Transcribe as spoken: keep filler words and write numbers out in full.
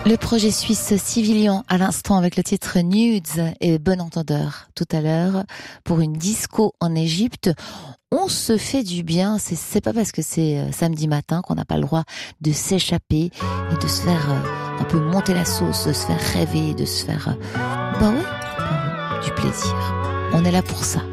Le projet suisse Civilian à l'instant avec le titre Nudes et Bon Entendeur tout à l'heure pour une disco en Égypte. On se fait du bien, c'est, c'est pas parce que c'est samedi matin qu'on n'a pas le droit de s'échapper et de se faire un peu monter la sauce, de se faire rêver, de se faire, bah ouais, du plaisir. On est là pour ça.